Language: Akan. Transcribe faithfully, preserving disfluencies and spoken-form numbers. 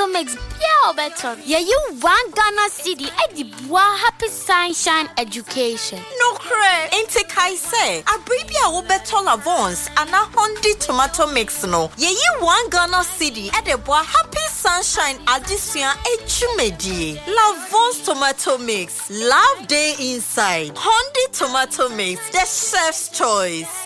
tomato mix. Yeah, better. Yeah, you one Ghana city at the Bois Happy Sunshine Education. No cre. Inte kai say. Abribia wo better Lavons and a Hondi tomato mix no. Yeah, you one Ghana city at the Bois Happy Sunshine Addition Echumedi. Lavons tomato mix. Love day inside. Hondi tomato mix. The chef's choice.